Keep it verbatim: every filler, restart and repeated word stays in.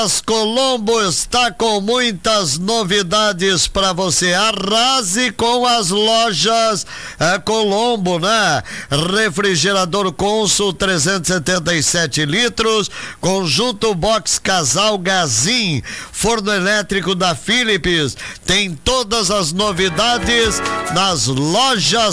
Colombo está com muitas novidades para você. Arrase com as lojas é, Colombo, né? Refrigerador Consul trezentos e setenta e sete litros, conjunto box casal Gazin, forno elétrico da Philips. Tem todas as novidades nas lojas